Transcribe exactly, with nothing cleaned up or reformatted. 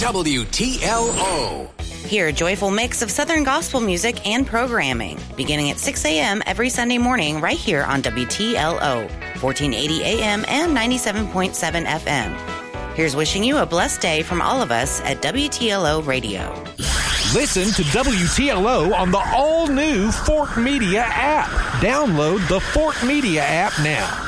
W T L O. Hear a joyful mix of Southern gospel music and programming, beginning at six a.m. every Sunday morning right here on W T L O, fourteen eighty A M and ninety-seven point seven F M. Here's wishing you a blessed day from all of us at W T L O Radio. Listen to W T L O on the all-new Fort Media app. Download the Fort Media app now.